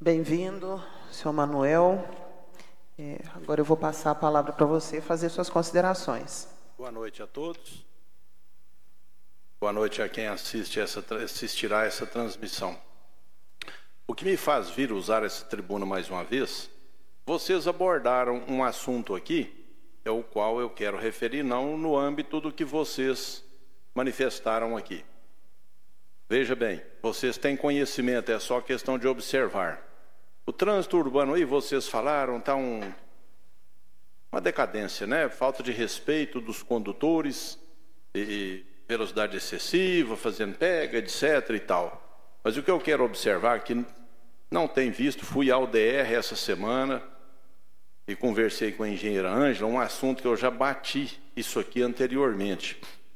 Bem-vindo, senhor Manuel. Agora eu vou passar a palavra para você fazer suas considerações. Boa noite a todos. Boa noite a quem assistirá essa transmissão. O que me faz vir usar essa tribuna mais uma vez, vocês abordaram um assunto aqui, o qual eu quero referir, não no âmbito do que vocês manifestaram aqui. Veja bem, vocês têm conhecimento, é só questão de observar. O trânsito urbano aí, vocês falaram, está uma decadência, né? Falta de respeito dos condutores, e velocidade excessiva, fazendo pega, etc. e tal. Mas o que eu quero observar, que não tem visto, fui ao DR essa semana e conversei com a engenheira Ângela, um assunto que eu já bati isso aqui anteriormente.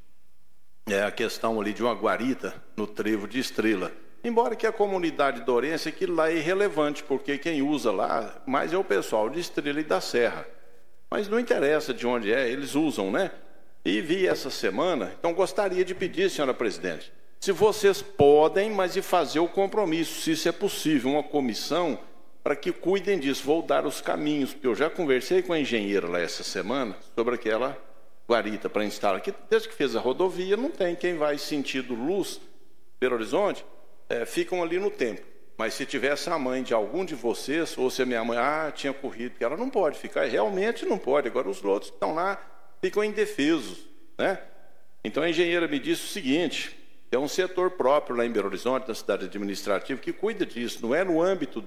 É a questão ali de uma guarita no trevo de Estrela. Embora que a comunidade dourense, aquilo lá é irrelevante, porque quem usa lá mais é o pessoal de Estrela e da Serra. Mas não interessa de onde é, eles usam, né? E vi essa semana, então gostaria de pedir, senhora presidente, se vocês podem, mas e fazer o compromisso, se isso é possível, uma comissão para que cuidem disso. Vou dar os caminhos, porque eu já conversei com a engenheira lá essa semana sobre aquela guarita para instalar. Que desde que fez a rodovia, não tem quem vai sentido Luz, Belo Horizonte, ficam ali no tempo. Mas se tivesse a mãe de algum de vocês, ou se a minha mãe, tinha corrido, porque ela não pode ficar, realmente não pode. Agora os outros que estão lá ficam indefesos, né? Então a engenheira me disse o seguinte, é um setor próprio lá em Belo Horizonte, na cidade administrativa, que cuida disso, não é no âmbito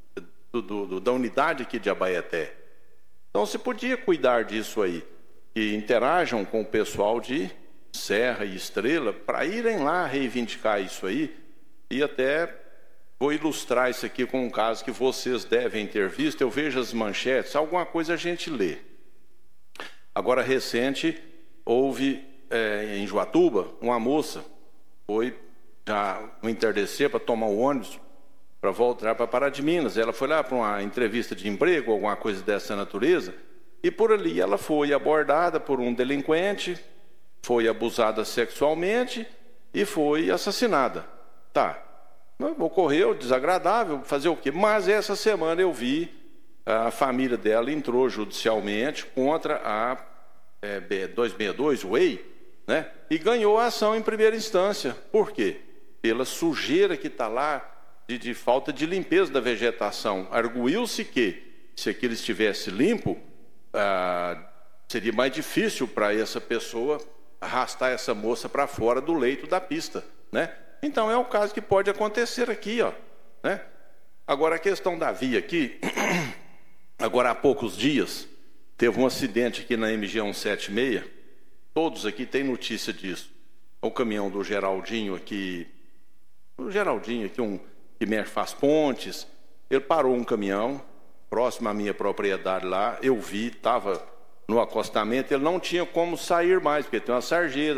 da unidade aqui de Abaeté. Então se podia cuidar disso aí, que interajam com o pessoal de Serra e Estrela, para irem lá reivindicar isso aí, e até vou ilustrar isso aqui com um caso que vocês devem ter visto. Eu vejo as manchetes, alguma coisa a gente lê. Agora, recente, houve em Joatuba, uma moça foi já no entardecer para tomar o ônibus para voltar para Pará de Minas. Ela foi lá para uma entrevista de emprego, alguma coisa dessa natureza, e por ali ela foi abordada por um delinquente, foi abusada sexualmente e foi assassinada. Tá, ocorreu, desagradável, fazer o quê? Mas essa semana eu vi a família dela entrou judicialmente contra a 262, o EI, né? E ganhou a ação em primeira instância. Por quê? Pela sujeira que está lá, de falta de limpeza da vegetação. Arguiu-se que, se aquilo estivesse limpo, seria mais difícil para essa pessoa arrastar essa moça para fora do leito da pista, né? Então é o caso que pode acontecer aqui, ó, né? Agora a questão da via aqui, agora há poucos dias, teve um acidente aqui na MG 176, todos aqui têm notícia disso. O caminhão do Geraldinho aqui, que faz pontes, ele parou um caminhão próximo à minha propriedade lá, eu vi, estava no acostamento, ele não tinha como sair mais, porque tem uma sarjeta,